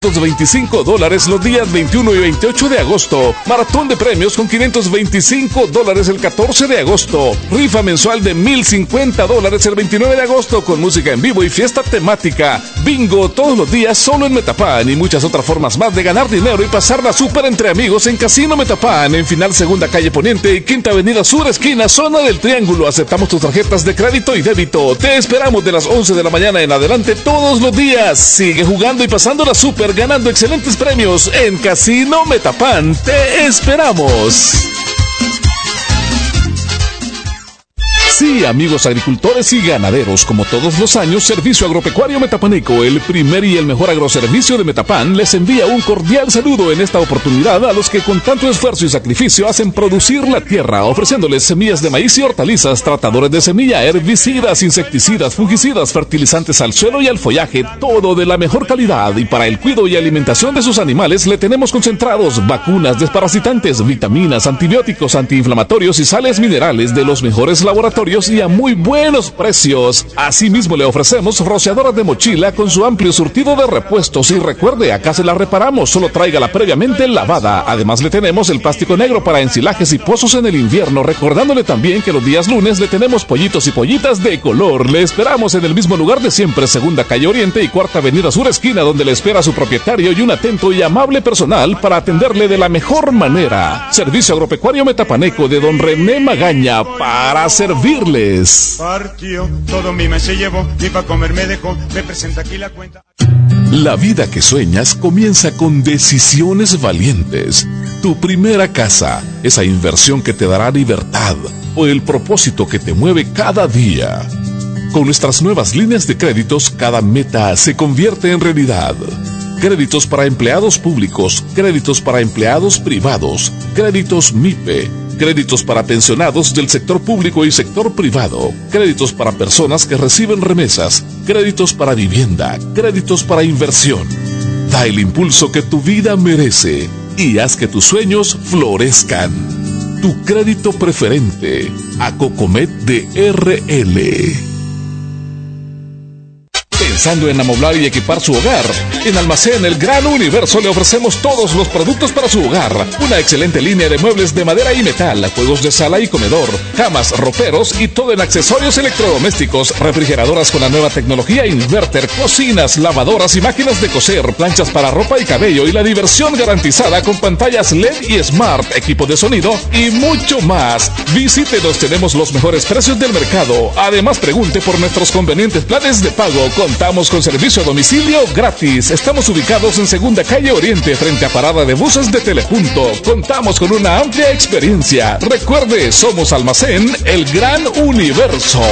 $25 los días 21 y 28 de agosto. Maratón de premios con $525 el 14 de agosto. Rifa mensual de $1,050 el 29 de agosto con música en vivo y fiesta temática. Bingo todos los días solo en Metapan y muchas otras formas más de ganar dinero y pasarla súper entre amigos en Casino Metapan, en Final Segunda Calle Poniente y Quinta Avenida Sur, esquina Zona del Triángulo. Aceptamos tus tarjetas de crédito y débito. Te esperamos de las 11 de la mañana en adelante todos los días. Sigue jugando y pasándola súper, ganando excelentes premios en Casino Metapan. Te esperamos. Sí, amigos agricultores y ganaderos, como todos los años, Servicio Agropecuario Metapaneco, el primer y el mejor agroservicio de Metapan, les envía un cordial saludo en esta oportunidad a los que con tanto esfuerzo y sacrificio hacen producir la tierra, ofreciéndoles semillas de maíz y hortalizas, tratadores de semilla, herbicidas, insecticidas, fungicidas, fertilizantes al suelo y al follaje, todo de la mejor calidad. Y para el cuidado y alimentación de sus animales le tenemos concentrados, vacunas, desparasitantes, vitaminas, antibióticos, antiinflamatorios y sales minerales de los mejores laboratorios y a muy buenos precios. Asimismo le ofrecemos rociadoras de mochila con su amplio surtido de repuestos y recuerde, acá se la reparamos, solo tráigala previamente lavada. Además le tenemos el plástico negro para ensilajes y pozos en el invierno, recordándole también que los días lunes le tenemos pollitos y pollitas de color. Le esperamos en el mismo lugar de siempre, Segunda Calle Oriente y Cuarta Avenida Sur, esquina, donde le espera su propietario y un atento y amable personal para atenderle de la mejor manera. Servicio Agropecuario Metapaneco de don René Magaña, para servirles. Partió, todo mi mes se llevó, ni pa' comer me dejó, me presenta aquí la cuenta. La vida que sueñas comienza con decisiones valientes. Tu primera casa, esa inversión que te dará libertad, o el propósito que te mueve cada día. Con nuestras nuevas líneas de créditos, cada meta se convierte en realidad. Créditos para empleados públicos, créditos para empleados privados, créditos MIPE, créditos para pensionados del sector público y sector privado, créditos para personas que reciben remesas, créditos para vivienda, créditos para inversión. Da el impulso que tu vida merece y haz que tus sueños florezcan. Tu crédito preferente, Acocomet de RL. Pensando en amoblar y equipar su hogar, en Almacén El Gran Universo le ofrecemos todos los productos para su hogar. Una excelente línea de muebles de madera y metal, juegos de sala y comedor, camas, roperos y todo en accesorios electrodomésticos, refrigeradoras con la nueva tecnología inverter, cocinas, lavadoras y máquinas de coser, planchas para ropa y cabello y la diversión garantizada con pantallas LED y Smart, equipo de sonido y mucho más. Visítenos, tenemos los mejores precios del mercado. Además, pregunte por nuestros convenientes planes de pago. Contamos con servicio a domicilio gratis. Estamos ubicados en Segunda Calle Oriente, frente a Parada de Buses de Telepunto. Contamos con una amplia experiencia. Recuerde, somos Almacén El Gran Universo.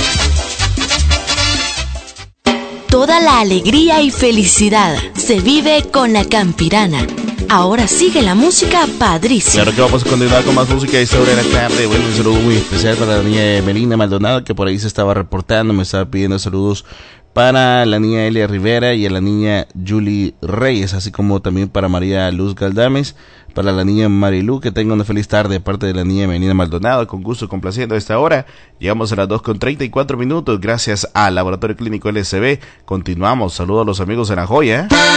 Toda la alegría y felicidad se vive con la Campirana. Ahora sigue la música padrísima. Claro que vamos a continuar con más música y sobre la tarde. Bueno, un saludo muy especial para la niña Melina Maldonado, que por ahí se estaba reportando, me estaba pidiendo saludos para la niña Elia Rivera y a la niña Julie Reyes, así como también para María Luz Galdames, para la niña Marilu, que tenga una feliz tarde de parte de la niña Melina Maldonado. Con gusto, complaciendo a esta hora. Llegamos a las 2:34 gracias al Laboratorio Clínico LSB. Continuamos. Saludos a los amigos de La Joya.